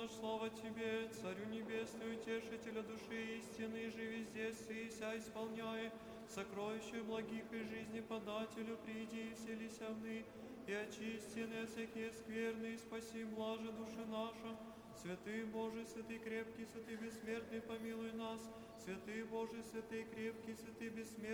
наш, слава Тебе, Царю Небесный, утешителя души истины, живи здесь и ся исполняй, сокровища благих и жизни подателю, приди и вселися вны, и очисти от всякие скверны, и спаси блаже души наша. Святый Божий, святый крепкий, святый бессмертный, помилуй нас. Святый Божий, святый крепкий, святый бессмертный,